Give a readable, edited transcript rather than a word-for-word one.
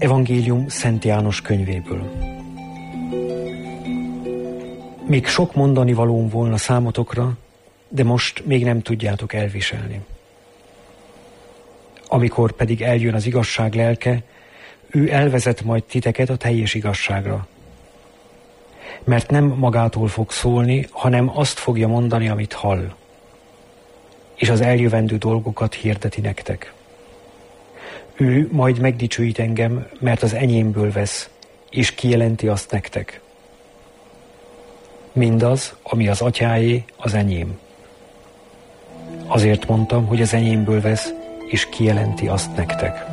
Evangélium Szent János könyvéből. Még sok mondani valóm volna számotokra, de most még nem tudjátok elviselni. Amikor pedig eljön az igazság lelke, ő elvezet majd titeket a teljes igazságra. Mert nem magától fog szólni, hanem azt fogja mondani, amit hall. És az eljövendő dolgokat hirdeti nektek. Ő majd megdicsőít engem, mert az enyémből vesz, és kijelenti azt nektek. Mindaz, ami az atyáé, az enyém. Azért mondtam, hogy az enyémből vesz, és kijelenti azt nektek.